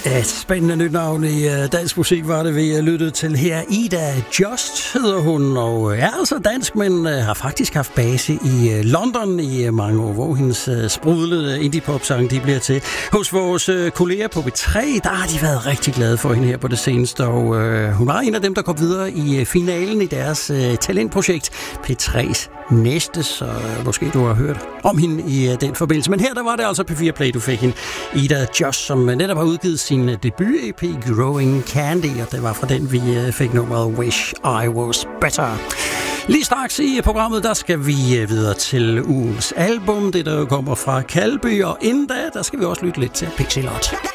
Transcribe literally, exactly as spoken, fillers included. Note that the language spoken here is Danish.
Et spændende nyt navn i dansk musik var det, vi lyttede til her. Ida Just hedder hun, og er altså dansk, men har faktisk haft base i London i mange år, hvor hendes sprudlede indie-pop-sang de bliver til. Hos vores kolleger på P tre, der har de været rigtig glade for hende her på det seneste, og øh, hun var en af dem, der kom videre i finalen i deres øh, talentprojekt P tre's Næste, så måske du har hørt om hende i øh, den forbindelse. Men her der var det altså P fire Play, du fik hende. Ida Just, som netop har udgivet sin debut-E P Growing Candy, og det var fra den, vi øh, fik nummeret Wish I Was Better. Lige straks i programmet, der skal vi videre til ugens album, det der kommer fra Kalby, og inden da, der skal vi også lytte lidt til Pixie Lott.